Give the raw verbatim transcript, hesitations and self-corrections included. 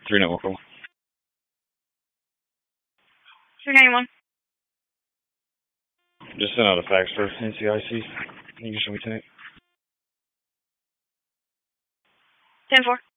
three nine one four. three nine one. Just sent out a fax for N C I C. Can you show me tonight? ten four.